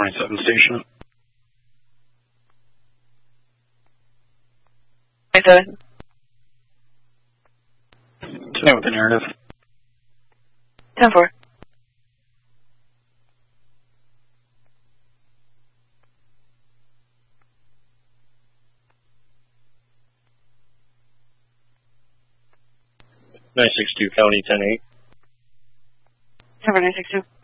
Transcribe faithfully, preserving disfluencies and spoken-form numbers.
nine seven station. nine seven. Tonight with the narrative. ten four. nine six two, County ten eight. ten four nine six two.